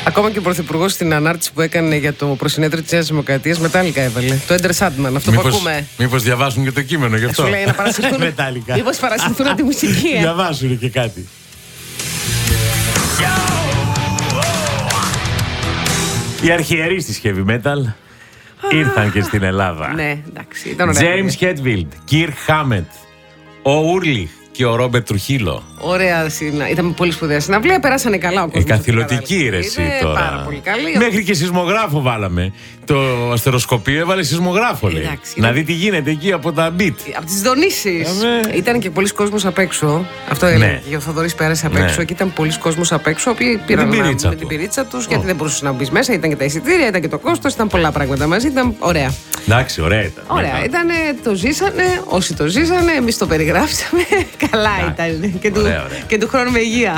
Ακόμα και ο Πρωθυπουργός στην ανάρτηση που έκανε για το προσυνέδριο της Νέας Δημοκρατίας, μετάλλικα έβαλε. Το Enter Sandman, αυτό που ακούμε. Μήπως διαβάσουν και το κείμενο γι' αυτό. Σου λέει να παρασυρθούν. Μήπως παρασυρθούν από τη μουσική. Διαβάσουν και κάτι. Οι αρχιερείς της heavy metal ήρθαν και στην Ελλάδα. Ναι, εντάξει, ήταν ωραία. James Hetfield, Kirk Hammett, ο Ούρλιχ και ο Ρόμπερτ Τρουχίλο. Ωραία συναυλία. Ήταν πολύ σπουδαία συναυλία. Περάσανε καλά ο κόσμος. Καθηλωτική ρε εσύ τώρα. Πάρα πολύ καλή. Μέχρι και σεισμογράφο βάλαμε. Το αστεροσκοπείο έβαλε σεισμογράφο, λέει. Να δει τι γίνεται εκεί από τα beat. Από τις δονήσεις. Ήταν και πολλοί κόσμος απ' έξω. Αυτό έλεγε και ο Θοδωρής, πέρασε απ' έξω. Και ήταν πολλοί κόσμος απ' έξω. Οποίοι πήραν με την πυρίτσα τους. Γιατί δεν μπορούσε να μπει μέσα. Ήταν και τα εισιτήρια, ήταν και το κόστος. Ήταν πολλά πράγματα μαζί. Ήταν ωραία. Εντάξει, ωραία ήταν. Ωραία ήταν. Το ζήσανε. Όσοι το ζήσανε, εμείς το περιγράψαμε. Καλά ήταν. Και του χρόνου με υγεία.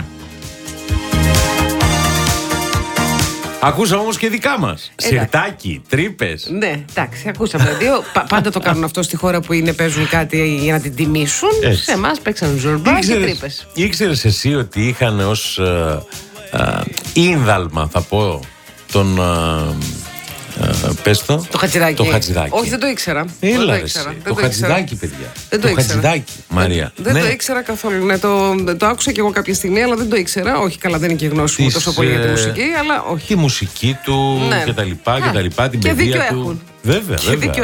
Ακούσαμε όμως και δικά μας. Σιρτάκι, τρύπες. Ναι, εντάξει, ακούσαμε δύο. Πάντα το κάνουν αυτό στη χώρα που είναι, παίζουν κάτι για να την τιμήσουν. Σε εμάς παίξαν ζορμπά και τρύπες. Ήξερες εσύ ότι είχαν ως ίνδαλμα, θα πω, τον... πες το. Το Χατζηδάκι. Όχι, δεν το ήξερα. Έλα, το Χατζηδάκι, παιδιά. Το Χατζηδάκι, Μαρία. Δεν το ήξερα καθόλου. Ναι, το άκουσα και εγώ κάποια στιγμή, αλλά δεν το ήξερα. Όχι, καλά, δεν είναι και γνώση μου τόσο πολύ για τη μουσική, αλλά όχι. Τη μουσική του και τα λοιπά, την παιδεία του. Βέβαια.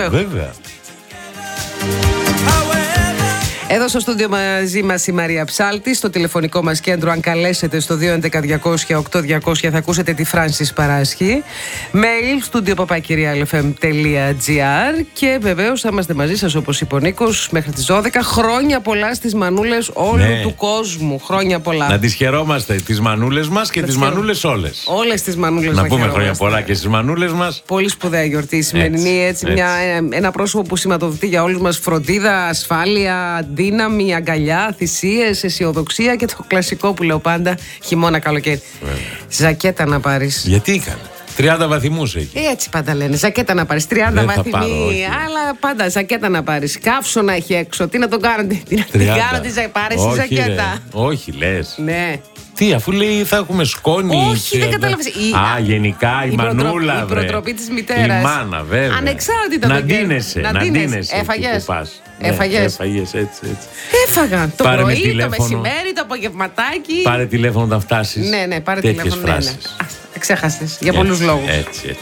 Εδώ στο στούντιο μαζί μας η Μαρία Ψάλτη, στο τηλεφωνικό μας κέντρο. Αν καλέσετε στο 211-200-8200 θα ακούσετε τη Φράνσις Παράσχη. Mail studio@realfm.gr. Και βεβαίως θα είμαστε μαζί σας, όπως είπε ο Νίκος, μέχρι τις 12. Χρόνια πολλά στις μανούλες όλου του κόσμου. Χρόνια πολλά. Να τις χαιρόμαστε, τις μανούλες μας και τις μανούλες όλες. Όλες τις μανούλες να πούμε χρόνια πολλά και στις μανούλες μας. Πολύ σπουδαία γιορτή η σημερινή. Έτσι. Ένα πρόσωπο που σηματοδοτεί για όλους μας φροντίδα, ασφάλεια, δύναμη, αγκαλιά, θυσίες, αισιοδοξία και το κλασικό που λέω πάντα, χειμώνα, καλοκαίρι. Ζακέτα να πάρεις. Γιατί έκανε? 30 βαθμούς έχει. Έτσι πάντα λένε. Ζακέτα να πάρεις. 30 βαθμοί. Αλλά πάντα ζακέτα να πάρεις. Καύσωνα έχει έξω. Τι να τον κάνετε? Τι να την κάνετε? Πάρεις τη ζακέτα. Όχι, λες. Ναι. Τι, αφού λέει θα έχουμε σκόνη. Όχι, δεν κατάλαβες. Γενικά η μανούλα. Η προτροπή της μητέρας. Η μάνα, βέβαια. Ανεξάρτητα. Να ντύνεσαι. Έφαγες. Έφαγες, έτσι. Έφαγα το πρωί, το μεσημέρι, το απογευματάκι. Πάρε τηλέφωνο όταν φτάσεις. Ναι, πάρε τηλέφωνο. Ναι. Ξέχασες για πολλούς λόγους. Έτσι.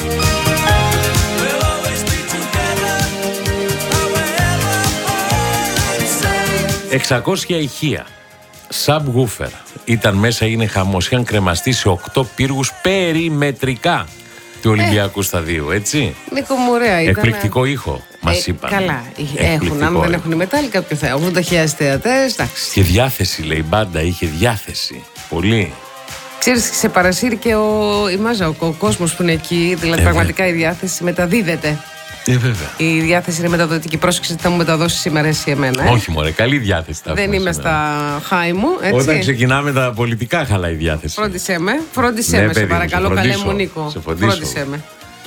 600 ηχεία. Subwoofer. Ήταν μέσα, είναι χαμός. Είχαν κρεμαστεί σε 8 πύργους περιμετρικά του Ολυμπιακού Σταδίου, έτσι. Νίκο μου, ωραία ήταν. Εκπληκτικό ήχο, μας είπαν. Καλά, έχουν. Αν δεν έχουν μετάλλη, κάποιο θα έχουν. 80.000 θεατές, εντάξει. Και διάθεση, λέει, μπάντα, είχε διάθεση. Πολύ. Ξέρεις, σε παρασύρει και η μάζα, ο κόσμος που είναι εκεί. Δηλαδή, πραγματικά η διάθεση μεταδίδεται. Βέβαια. Η διάθεση είναι μεταδοτική. Πρόσεξε τι θα μου μεταδώσει σήμερα εσύ εμένα. Όχι, μωρέ, καλή διάθεση. Δεν είμαι στα χάη μου. Έτσι. Όταν ξεκινάμε τα πολιτικά, χαλάει η διάθεση. Φρόντισέ με, σε παρακαλώ, καλέ μου Νίκο. Φρόντισέ με.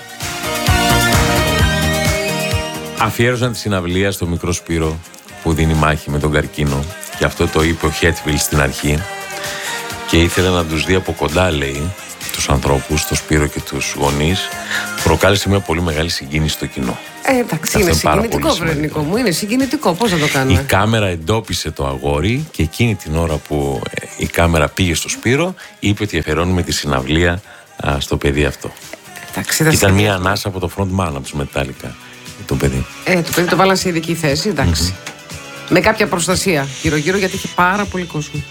Αφιέρωσαν τη συναυλία στο μικρό Σπύρο που δίνει μάχη με τον καρκίνο. Και αυτό το είπε ο Χέτφιλ στην αρχή. Και ήθελε να τους δει από κοντά, λέει, τους ανθρώπους, τον Σπύρο και τους γονείς. Προκάλεσε μια πολύ μεγάλη συγκίνηση στο κοινό. Εντάξει, είναι συγκινητικό, Νίκο μου. Είναι συγκινητικό. Πώς θα το κάνουμε? Η κάμερα εντόπισε το αγόρι και εκείνη την ώρα που η κάμερα πήγε στο Σπύρο, είπε ότι αφιερώνουμε τη συναυλία στο παιδί αυτό. Ήταν μια ανάσα από το frontman από τους Μετάλλικα. Το παιδί. Το παιδί το βάλαν σε ειδική θέση, εντάξει. Με κάποια προστασία γύρω-γύρω, γιατί είχε πάρα πολύ κόσμο.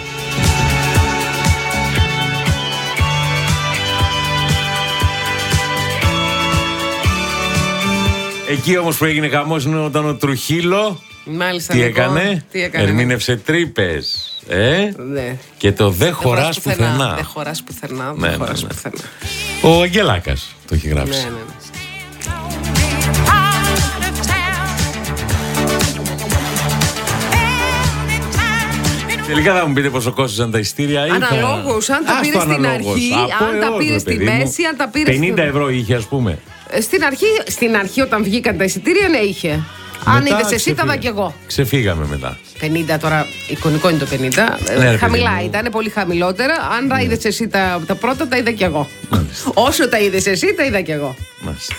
Εκεί όμως που έγινε χαμός είναι όταν ο Τρουχίλο. Μάλιστα, τι έκανε? Ερμήνευσε τρύπες. Ναι. Και το δεν χωράς πουθενά. Δεν χωράς πουθενά. Ο Αγγελάκας το έχει γράψει. Ναι. Τελικά θα μου πείτε πόσο κόστησαν τα ειστήρια? Αναλόγως, αν τα πήρες στην αρχή, αν τα πήρες στη μέση, αν τα πήρες... 50 ευρώ είχε, ας πούμε. Στην αρχή όταν βγήκαν τα εισιτήρια, ναι, είχε. Αν είδες εσύ, τα είδα κι εγώ. Ξεφύγαμε μετά. 50 τώρα, εικονικό είναι το 50. Χαμηλά ήταν, πολύ χαμηλότερα. Αν τα είδες εσύ τα πρώτα, τα είδα κι εγώ. Όσο τα είδες εσύ, τα είδα κι εγώ. Μάλιστα.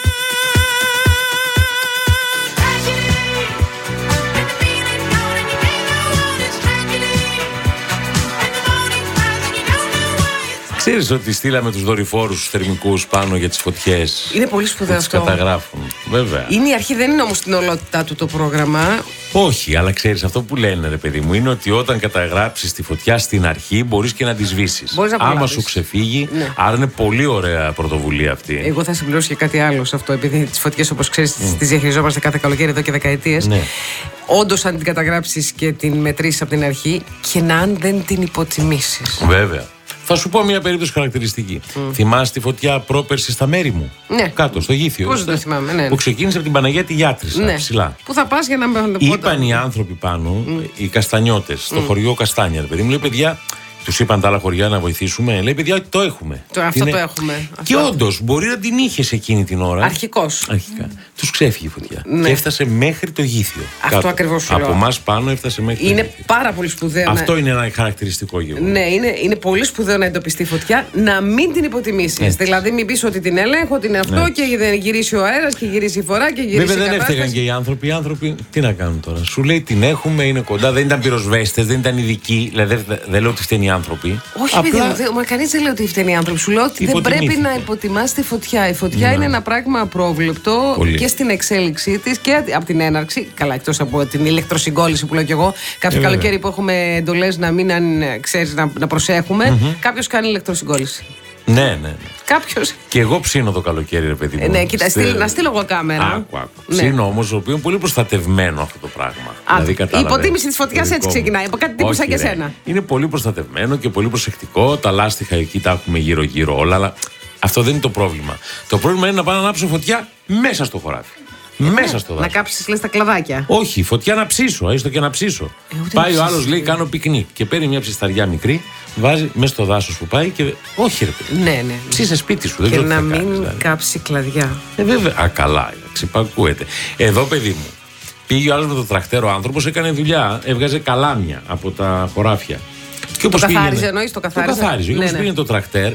Ξέρεις ότι στείλαμε τους δορυφόρους τους θερμικούς πάνω για τις φωτιές? Είναι πολύ σπουδαίο αυτό. Τις καταγράφουν, βέβαια. Είναι η αρχή, δεν είναι όμως στην ολότητά του το πρόγραμμα. Όχι, αλλά ξέρεις, αυτό που λένε, ρε παιδί μου, είναι ότι όταν καταγράψεις τη φωτιά στην αρχή μπορείς και να τη σβήσεις. Άμα σου ξεφύγει, ναι. Άρα είναι πολύ ωραία πρωτοβουλία αυτή. Εγώ θα συμπληρώσω και κάτι άλλο σε αυτό, επειδή τις φωτιές, όπως ξέρεις, τις διαχειριζόμαστε κάθε καλοκαίρι εδώ και δεκαετίες. Ναι. Όντως, αν την καταγράψεις και την μετρήσεις από την αρχή, και να αν δεν την υποτιμήσεις. Βέβαια. Θα σου πω μια περίπτωση χαρακτηριστική. Θυμάσαι τη φωτιά πρόπερση στα μέρη μου? Ναι. Κάτω, στο Γήθιο. Πώς το θυμάμαι, ναι. Που ξεκίνησε από την Παναγία τη Γιάτρησα, ναι. Ψηλά. Πού θα πας για να με είπαν οι άνθρωποι πάνω, οι καστανιώτες, στο χωριό Καστάνια, παιδί μου, λέει, παιδιά, τους είπαν τα άλλα χωριά να βοηθήσουμε. Λέει, παιδιά, το έχουμε. Αυτό το έχουμε. Και όντως μπορεί να την είχες εκείνη την ώρα. Αρχικώς. Αρχικά. Τους ξέφυγε η φωτιά. Ναι. Και έφτασε μέχρι το Γήθιο. Αυτό ακριβώς σου λέω. Από εμάς πάνω έφτασε μέχρι. Είναι πάρα πολύ σπουδαίο. Αυτό είναι ένα χαρακτηριστικό γεγονός. Ναι, είναι πολύ σπουδαίο να εντοπιστεί φωτιά, να μην την υποτιμήσεις. Δηλαδή, μην πεις ότι την έλεγχο, την αυτό, ναι. Και δεν γυρίσει ο αέρας και γυρίσει η φορά και γυρίσει. Βέβαια, δεν έφταιγαν και οι άνθρωποι. Οι άνθρωποι τι να κάνουν τώρα? Σου λέει την έχουμε, είναι κοντά, δεν ήταν πυροσβέστες, δεν ήταν ειδικοί. Δηλαδή, δεν λέω ότι φταίνει οι άνθρωποι. Όχι, απλά... μα κανείς δεν λέει ότι φταίνει οι άνθρωποι. Σου λέω ότι δεν πρέπει να υποτιμάς τη φωτιά. Η φωτιά είναι ένα πράγμα απρόβλεπτο και στην εξέλιξή της και από την έναρξη. Καλά, εκτός από την ηλεκτροσυγκόλληση που λέω κι εγώ. Κάποιο καλοκαίρι που έχουμε εντολές να μην, αν ξέρεις, να προσέχουμε, κάποιος κάνει ηλεκτροσυγκόλληση. Ναι. Κάποιος. Και εγώ ψήνω το καλοκαίρι, ρε παιδί μου. Ναι, κοίτα, να στείλω εγώ κάμερα. Άκου. Ναι. Ψήνω όμως, το οποίο είναι πολύ προστατευμένο αυτό το πράγμα. Δηλαδή, η υποτίμηση της φωτιάς έτσι ξεκινάει. Από κάτι τύπου σαν και εσένα. Είναι πολύ προστατευμένο και πολύ προσεκτικό. Τα λάστιχα εκεί τα έχουμε γύρω-γύρω όλα, αλλά αυτό δεν είναι το πρόβλημα. Το πρόβλημα είναι να πάω να ανάψω φωτιά μέσα στο χωράφι. Μέσα στο δάσος. Να κάψεις, λες, τα κλαδάκια. Όχι, φωτιά να ψήσω, έστω και να ψήσω. Πάει ο άλλος, λέει, κάνω πικνίκ και παίρνει μια ψισταριά μικρή, βάζει μέσα στο δάσος που πάει και. Όχι, ρε παιδί. Ναι. Ψήσε σπίτι σου, δεν και ξέρω τι να θα μην κάνεις, δηλαδή. Κάψει κλαδιά. Βέβαια. Καλά, ξυπακούεται. Εδώ, παιδί μου, πήγε ο άλλος με το τρακτέρ, ο άνθρωπος έκανε δουλειά, έβγαζε καλάμια από τα χωράφια. Και το καθάριζε, εννοείς, το καθάριζε. Όπως πήγαινε το τρακτέρ,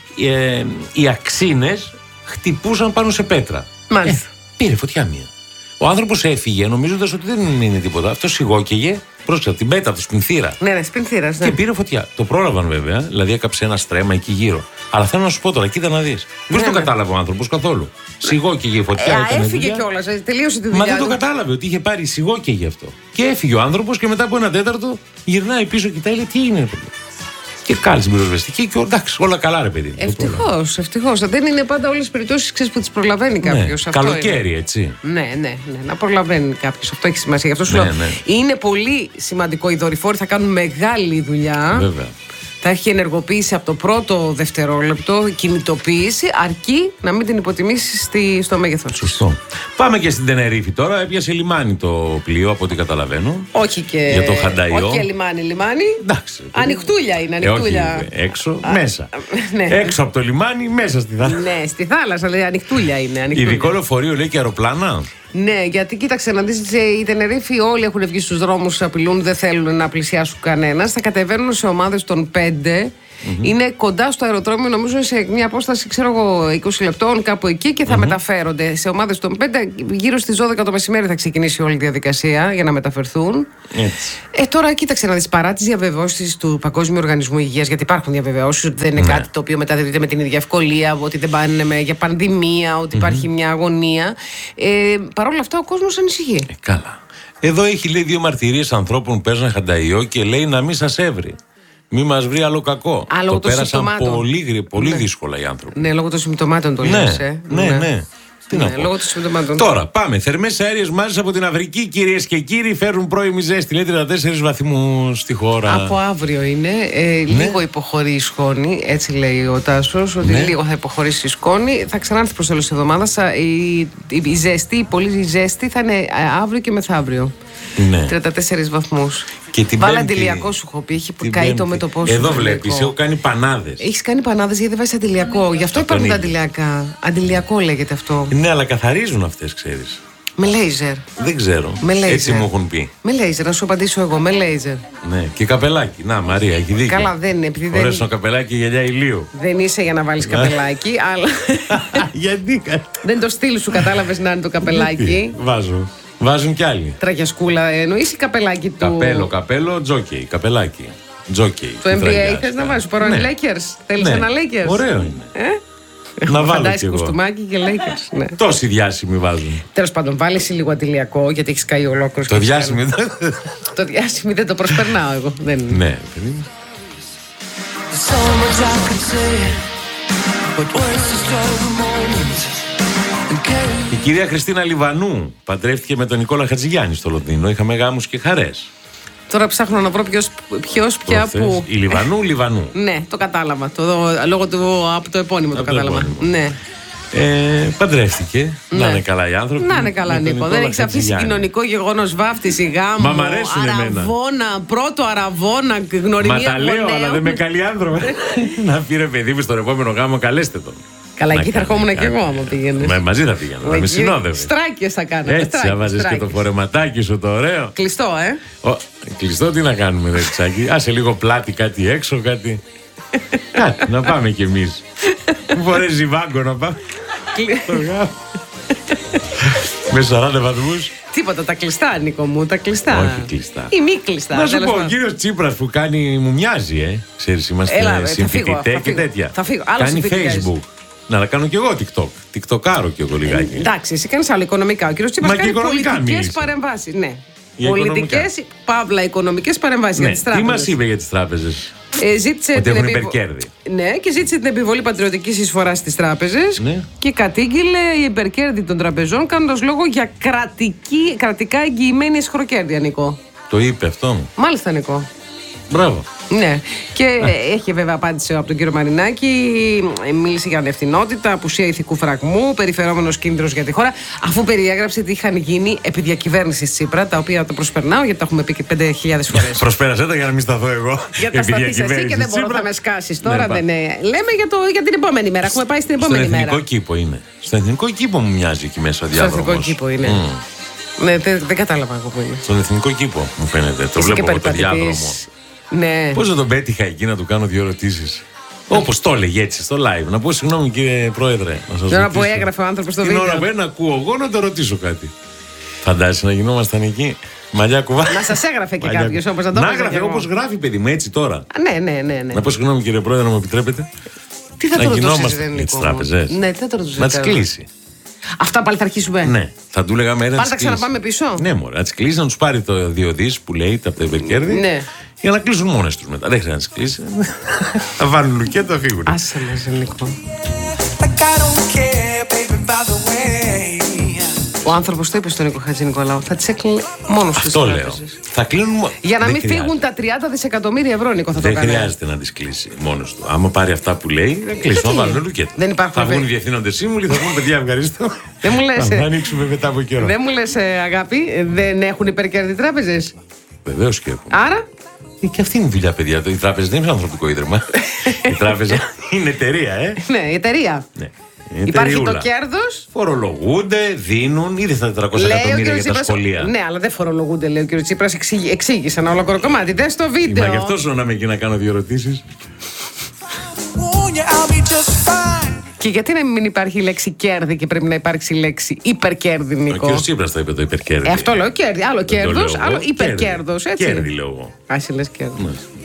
οι αξίνες χτυπούσαν πάνω σε πέτρα. Μάλιστα. Πήρε φωτιά μία. Ο άνθρωπος έφυγε νομίζοντας ότι δεν είναι τίποτα. Αυτό σιγόκαιγε, πρόσεξα, την πέτρα του, σπινθήρα. Ναι, σπινθήρας, ναι. Και πήρε φωτιά. Το πρόλαβαν βέβαια, δηλαδή έκαψε ένα στρέμμα εκεί γύρω. Αλλά θέλω να σου πω τώρα, κοίτα να δεις. Δεν το κατάλαβε ο άνθρωπος καθόλου. Σιγόκαιγε η φωτιά. Έφυγε κιόλας, τελείωσε τη δουλειά. Μα δεν το κατάλαβε ότι είχε πάρει σιγόκαιγε αυτό. Και έφυγε ο άνθρωπος και μετά από ένα τέταρτο γυρνάει πίσω, κοιτάει, λέει, τι είναι. Και κάλεσε την πυροσβεστική και εντάξει, όλα καλά, ρε παιδί. Ευτυχώς. Δεν είναι πάντα όλες τις περιπτώσεις που τις προλαβαίνει κάποιος. Ναι, καλοκαίρι, έτσι. Ναι, να προλαβαίνει κάποιος. Αυτό έχει σημασία. Γι' αυτό σου λέω. Είναι πολύ σημαντικό. Οι δορυφόροι θα κάνουν μεγάλη δουλειά. Βέβαια. Θα έχει ενεργοποίηση από το πρώτο δευτερόλεπτο, κινητοποίηση, αρκεί να μην την υποτιμήσεις στο μέγεθος. Σωστό. Πάμε και στην Τενερίφη τώρα. Έπιασε λιμάνι το πλοίο, από ό,τι καταλαβαίνω. Όχι και. Για το Χανταϊό. Όχι και λιμάνι. Εντάξει. Ανοιχτούλια είναι. Ανοιχτούλια. Όχι, έξω, μέσα. Ναι. Έξω από το λιμάνι, μέσα στη θάλασσα. Ναι, στη θάλασσα, λέει, ανοιχτούλια είναι. Ειδικό λεωφορείο, λέει, και αεροπλάνα. Ναι, γιατί κοίταξε να δεις, η Τενερίφη όλοι έχουν βγει στους δρόμους, απειλούν, δεν θέλουν να πλησιάσουν κανένας. Θα κατεβαίνουν σε ομάδες των 5. Είναι κοντά στο αεροδρόμιο, νομίζω σε μια απόσταση, ξέρω εγώ, 20 λεπτών, κάπου εκεί, και θα μεταφέρονται σε ομάδες των 5. Γύρω στις 12 το μεσημέρι θα ξεκινήσει όλη η διαδικασία για να μεταφερθούν. Τώρα κοίταξε να δεις, παρά τις διαβεβαιώσεις του Παγκόσμιου Οργανισμού Υγείας, γιατί υπάρχουν διαβεβαιώσεις ότι δεν είναι κάτι το οποίο μεταδίδεται με την ίδια ευκολία, ότι δεν πάνε για πανδημία, ότι υπάρχει μια αγωνία. Παρ' όλα αυτά ο κόσμος ανησυχεί. Καλά. Εδώ έχει, λέει, 2 μαρτυρίες ανθρώπων που παίζαν Χανταϊό και λέει να μην σας έβρει. Μη μας βρει άλλο κακό. Το πέρασαν πολύ δύσκολα οι άνθρωποι. Ναι, λόγω των συμπτωμάτων το λες. Ναι. Τι να πω. Λόγω των συμπτωμάτων. Τώρα πάμε. Θερμές αέριες μάζες από την Αφρική, κυρίες και κύριοι, φέρουν πρώιμη ζέστη. Λέει 34 βαθμούς στη χώρα. Από αύριο είναι. Λίγο υποχωρεί η σκόνη. Έτσι λέει ο Τάσος. Ότι λίγο θα υποχωρήσει η σκόνη. Θα ξανάρθει προς τέλος της εβδομάδας. Η ζέστη, η πολύ ζέστη θα είναι αύριο και μεθαύριο. 34 βαθμούς. Βάλε αντιλιακό, σου έχω πει. Έχει καεί το μέτωπό σου. Εδώ βλέπεις, έχω κάνει πανάδες. Έχεις κάνει πανάδες γιατί δεν βάζεις αντιλιακό. Γι' αυτό υπάρχουν τα αντιλιακά. Αντιλιακό λέγεται αυτό. Ναι, αλλά καθαρίζουν αυτές, ξέρεις. Με λέιζερ. Δεν ξέρω. Έτσι μου έχουν πει. Με λέιζερ, να σου απαντήσω εγώ. Με λέιζερ. Ναι, και καπελάκι. Να, Μαρία, έχει δίκιο. Καλά, δεν είναι. Επειδή ωραίο το καπελάκι, γυαλιά ηλίου. Δεν είσαι για να βάλεις καπελάκι, αλλά. Γιατί. Δεν το στυλ σου, κατάλαβες να είναι το καπελάκι. Βάζουν κι άλλοι. Τραγιασκούλα εννοείς ή καπελάκι του. Καπέλο, τζόκεϊ. Καπελάκι. Τζόκεϊ. Το NBA θες να βάζεις παρόν Lakers. Θέλεις ένα Lakers. Ωραίο είναι. Να βάλω κι εγώ. Κουστούμάκι και Lakers. Ναι. Τόσοι διάσημοι βάζουν. Τέλος πάντων, βάλεις λίγο αντιλιακό γιατί έχεις καεί ολόκληρος. Το διάσημοι. Το διάσημοι δεν το προσπερνάω εγώ. Ναι. Η κυρία Χριστίνα Λιβανού παντρεύτηκε με τον Νικόλα Χατζηγιάννη στο Λονδίνο. Είχαμε γάμους και χαρές. Τώρα ψάχνω να βρω ποιος πια που. Η Λιβανού. Ναι, το κατάλαβα. Λόγω από το επώνυμο το κατάλαβα. Ναι. Παντρεύτηκε. Ναι. Να είναι καλά οι άνθρωποι. Να είναι καλά, Νίκο. Δεν έχει αφήσει κοινωνικό γεγονός, βάφτιση, γάμο. Μα μ' αρέσουν αραβώνα, πρώτο αραβώνα, γνωριμία. Μα τα λέω, αλλά δεν με καλοί άνθρωποι. Να πήρε παιδί μου στον επόμενο γάμο, καλέστε τον. Καλά, εκεί θα ερχόμουν και εγώ άμα πήγαινε. Μαζί θα πήγαινα. Θα με συνόδευε. Στράκες θα κάναμε. Έτσι, θα βάζεις και το φορεματάκι σου το ωραίο. Κλειστό, Κλειστό, τι να κάνουμε, ρε Τσάκη. Άσε λίγο πλάτη, κάτι έξω, κάτι. Κάτι, να πάμε κι εμείς. Μου φορές ζιβάγκο να πάμε. Με 40 βαθμούς. Τίποτα, τα κλειστά, Νίκο μου, τα κλειστά. Όχι κλειστά. Ή μη κλειστά. Να σου πω, ο κύριος Τσίπρας που κάνει, μου μοιάζει, Ξέρεις, είμαστε συμφοιτητές και τέτοια. Θα φύγω. Κάνει Facebook. Να κάνω κι εγώ TikTok. TikTokάρω κι εγώ λιγάκι. Εντάξει, εσύ κάνεις άλλο οικονομικά. Ο κύριος Τσίπρας κάνει πολιτικές παρεμβάσεις. Ναι. Πολιτικές, παύλα, οικονομικές παρεμβάσεις για τις τράπεζες. Τι μας είπε για τις τράπεζες? Ζήτησε ότι έχουν υπερκέρδη. Ναι, και ζήτησε την επιβολή πατριωτικής εισφοράς στις τράπεζες, ναι. Και κατήγγειλε η υπερκέρδη των τραπεζών κάνοντας λόγο για κρατικά εγγυημένη ισχροκέρδεια, Νικό. Το είπε αυτό. Μάλιστα, Νικό. Μπράβο. Ναι, και έχει βέβαια απάντηση από τον κύριο Μαρινάκη. Μίλησε για ανευθυνότητα, απουσία ηθικού φραγμού, περιφερόμενος κίνδυνος για τη χώρα. Αφού περιέγραψε τι είχαν γίνει επί διακυβέρνησης Τσίπρα, τα οποία το προσπερνάω γιατί τα έχουμε πει και 5.000 φορές. Προσπέρασε τα για να μην σταθώ εγώ. Για τα σταθείς εσύ και δεν μπορώ να με σκάσεις τώρα. Ναι, λέμε για την επόμενη μέρα. Έχουμε πάει στην επόμενη μέρα. Στο εθνικό κήπο είναι. Στο εθνικό κήπο μου μοιάζει εκεί μέσα ο διάδρομος. Στο εθνικό κήπο είναι. Ναι, δεν κατάλαβα εγώ που είναι. Στον εθνικό κήπο μου φαίνεται. Το βλέπω από το διάδρομο. Ναι. Πώς δεν τον πέτυχα εκεί να του κάνω 2 ερωτήσεις. Όπως το έλεγε έτσι στο live. Να πω συγγνώμη κύριε Πρόεδρε. Την ώρα που έγραφε ο άνθρωπος στο βίντεο. Την ώρα που ένα ακούω εγώ να το ρωτήσω κάτι. Φαντάζεσαι να γινόμασταν εκεί. Μαλλιά κουβά. Να σας έγραφε και κάποιος όπως να το να έγραφε όπως γράφει παιδί μου έτσι τώρα. Ναι. Να πω συγγνώμη κύριε Πρόεδρε να μου επιτρέπετε. Τι θα το ρωτήσεις για τις τράπεζες. Ναι, τι θα το ρωτήσεις. Να τις κλείσει. Αυτά πάλι θα αρχίσουμε. Ναι, θα του λέγαμε ένα. Πάλι θα ξαναπάμε πίσω. Ναι, μωρέ, να τις κλείσει, να τους πάρει το 2 δις που λέει από τα υπερκέρδη. Ναι. Για να κλείσουν μόνες τους μετά. Δεν χρειάζεται να τις κλείσει. Θα βάλουν λουκέτο, θα φύγουν. Άσε μας, Νίκο. Ο άνθρωπος το είπε στον Νίκο Χατζηνικολάου. Θα τις έκλεινε μόνος τους. Αυτό λέω. Θα κλείνουν. Για να μην φύγουν τα 30 δισεκατομμύρια ευρώ, Νίκο, θα το κάνει. Δεν χρειάζεται να τις κλείσει μόνος του. Άμα πάρει αυτά που λέει, θα κλείσει. Θα βάλουν λουκέτο. Θα βγουν διευθύνοντες σύμβουλοι, θα βγουν παιδιά, ευχαριστώ. Δεν μου λες. Θα ανοίξουμε μετά από καιρό. Δεν μου λες, αγάπη, δεν έχουν υπερκέρδη τράπεζες. Βεβαίως και έχουν. Άρα. Και αυτή είναι η δουλειά, παιδιά. Η τράπεζα δεν είναι ανθρωπικό ίδρυμα. Η τράπεζα είναι εταιρεία, Ναι, η εταιρεία. Ναι. Υπάρχει το κέρδος. Φορολογούνται, δίνουν ήδη στα 400 εκατομμύρια για τα σχολεία. Ναι, αλλά δεν φορολογούνται, λέει ο κ. Τσίπρας. Εξήγησε ένα ολόκληρο κομμάτι. Δες το βίντεο. Μα γι' αυτό σου να είμαι εκεί να κάνω 2 ερωτήσεις. Και γιατί να μην υπάρχει η λέξη κέρδη και πρέπει να υπάρξει η λέξη υπερκέρδη, Νίκο? Ο κ. Τσίπρας θα είπε το υπερκέρδη. Αυτό λέω, κέρδη. Άλλο κέρδος, άλλο υπερκέρδος. Κέρδη λέω εγώ. Άσυ λες κέρδη.